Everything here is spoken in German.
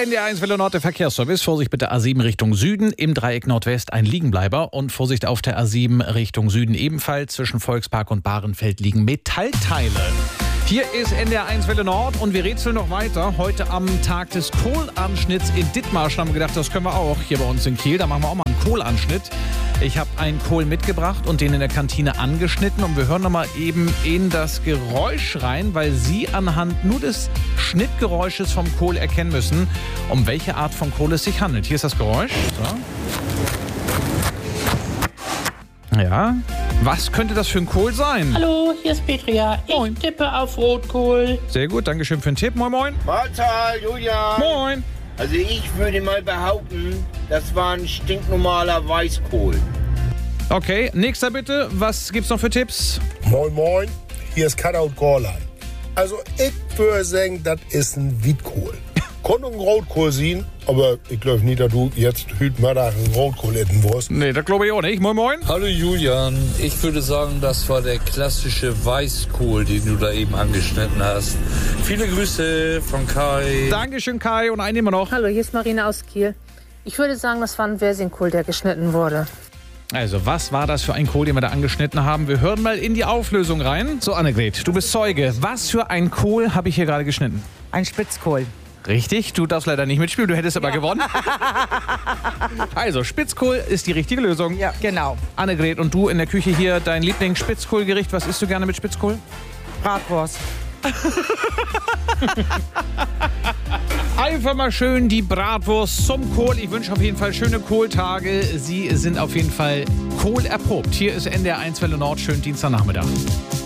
NDR1 Welle Nord, der Verkehrsservice. Vorsicht bitte A7 Richtung Süden, im Dreieck Nordwest ein Liegenbleiber. Und Vorsicht auf der A7 Richtung Süden ebenfalls. Zwischen Volkspark und Bahrenfeld liegen Metallteile. Hier ist NDR1 Welle Nord und wir rätseln noch weiter. Heute am Tag des Kohlanschnitts in Dithmarschen haben wir gedacht, das können wir auch hier bei uns in Kiel. Da machen wir auch mal einen Kohlanschnitt. Ich habe einen Kohl mitgebracht und den in der Kantine angeschnitten. Und wir hören noch mal eben in das Geräusch rein, weil Sie anhand nur des Schnittgeräusches vom Kohl erkennen müssen, um welche Art von Kohl es sich handelt. Hier ist das Geräusch. So. Ja. Was könnte das für ein Kohl sein? Hallo, hier ist Petria. Ich tippe auf Rotkohl. Sehr gut, Dankeschön für den Tipp. Moin, moin. Mahlzeit, Julian. Moin. Also ich würde mal behaupten, das war ein stinknormaler Weißkohl. Okay, nächster bitte. Was gibt's noch für Tipps? Moin, moin. Hier ist Cutout Gorlan. Also ich würde sagen, das ist ein Wiedkohl. Kann ein Rotkohl sein, aber ich glaube nicht, dass du jetzt heute Mittag einen Rotkohl essen wirst. Nee, das glaube ich auch nicht. Moin, moin. Hallo Julian, ich würde sagen, das war der klassische Weißkohl, den du da eben angeschnitten hast. Viele Grüße von Kai. Dankeschön, Kai. Und einen nehmen wir noch. Hallo, hier ist Marina aus Kiel. Ich würde sagen, das war ein Versingkohl, der geschnitten wurde. Also, was war das für ein Kohl, den wir da angeschnitten haben? Wir hören mal in die Auflösung rein. So, Annegret, du bist Zeuge. Was für ein Kohl habe ich hier gerade geschnitten? Ein Spitzkohl. Richtig, du darfst leider nicht mitspielen, du hättest aber gewonnen. Also, Spitzkohl ist die richtige Lösung. Ja, genau. Annegret, und du in der Küche hier, dein Lieblings-Spitzkohlgericht, was isst du gerne mit Spitzkohl? Bratwurst. Einfach mal schön die Bratwurst zum Kohl. Ich wünsche auf jeden Fall schöne Kohltage. Sie sind auf jeden Fall kohlerprobt. Hier ist NDR1 Welle Nord. Schönen Dienstagnachmittag.